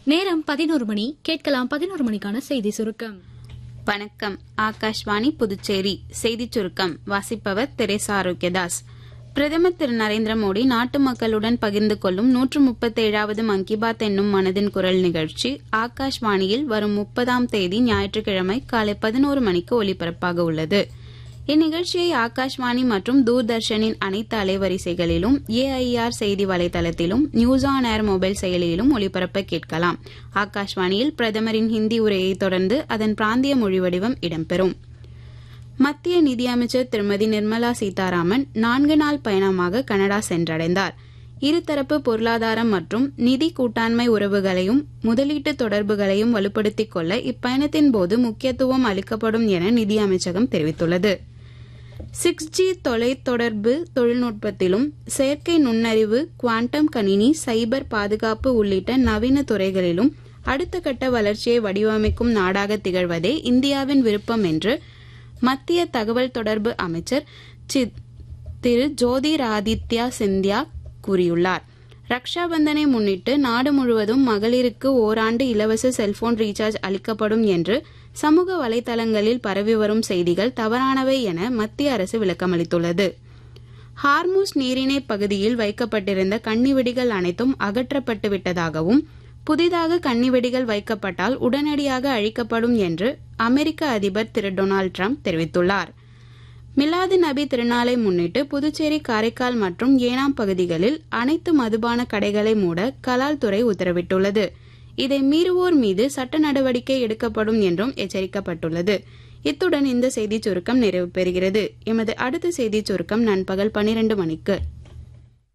நேரம் 11 மணி. கேட்கலாம் 11 மணிக்கான செய்தி சுருக்கம். வணக்கம். ஆகாஷ்வாணி புதுச்சேரி செய்திச் சுருக்கம் வாசிப்பவர் தெரேசா ஆரோக்கியதாஸ். பிரதமர் திரு நரேந்திர மோடி நாட்டு மக்களுடன் பகிர்ந்து கொள்ளும் 137வது மன் கி பாத் என்னும் மனதின் குரல் நிகழ்ச்சி ஆகாஷ்வாணியில் வரும் 30ஆம் தேதி ஞாயிற்றுக்கிழமை காலை 11 மணிக்கு ஒலிபரப்பாக உள்ளது. இந்நிகழ்ச்சியை ஆகாஷ்வாணி மற்றும் தூர்தர்ஷனின் அனைத்து அலைவரிசைகளிலும், ஏஐஆர் செய்தி வலைதளத்திலும், நியூஸ் ஆன் ஏர் மொபைல் செயலியிலும் ஒலிபரப்ப கேட்கலாம். ஆகாஷ்வாணியில் பிரதமரின் ஹிந்தி உரையை தொடர்ந்து அதன் பிராந்திய மொழி வடிவம் இடம்பெறும். மத்திய நிதியமைச்சர் திருமதி நிர்மலா சீதாராமன் 4 நாள் பயணமாக கனடா சென்றடைந்தார். இருதரப்பு பொருளாதாரம் மற்றும் நிதி கூட்டாண்மை உறவுகளையும் முதலீட்டு தொடர்புகளையும் வலுப்படுத்திக் கொள்ள இப்பயணத்தின் போது முக்கியத்துவம் அளிக்கப்படும் என நிதியமைச்சகம் தெரிவித்துள்ளது. 6G தொலைத்தொடர்பு தொழில்நுட்பத்திலும் செயற்கை நுண்ணறிவு, குவாண்டம் கணினி, சைபர் பாதுகாப்பு உள்ளிட்ட நவீன துறைகளிலும் அடுத்த கட்ட வளர்ச்சியை வடிவமைக்கும் நாடாக திகழ்வதே இந்தியாவின் விருப்பம் என்று மத்திய தகவல் தொடர்பு அமைச்சர் திரு ஜோதிராதித்யா சிந்தியா கூறியுள்ளார். ரக்ஷாபந்தனை முன்னிட்டு நாடு முழுவதும் மகளிருக்கு ஓராண்டு இலவச செல்போன் ரீசார்ஜ் அளிக்கப்படும் என்று சமூக வலைதளங்களில் பரவி வரும் செய்திகள் தவறானவை என மத்திய அரசு விளக்கமளித்துள்ளது. ஹார்முஸ் நீரிணை பகுதியில் வைக்கப்பட்டிருந்த கன்னிவெடிகள் அனைத்தும் அகற்றப்பட்டு விட்டதாகவும் புதிதாக கன்னிவெடிகள் வைக்கப்பட்டால் உடனடியாக அழிக்கப்படும் என்று அமெரிக்க அதிபர் திரு டொனால்டு டிரம்ப் தெரிவித்துள்ளார். மிலாது நபி திருநாளை முன்னிட்டு புதுச்சேரி, காரைக்கால் மற்றும் ஏனாம் பகுதிகளில் அனைத்து மதுபான கடைகளை மூட கலால் துறை உத்தரவிட்டுள்ளது. இதை மீறுவோர் மீது சட்ட நடவடிக்கை எடுக்கப்படும் என்றும் எச்சரிக்கப்பட்டுள்ளது. இத்துடன் இந்த செய்திச் சுருக்கம் நிறைவு பெறுகிறது. எமது அடுத்த செய்திச் சுருக்கம் நண்பகல் 12 மணிக்கு.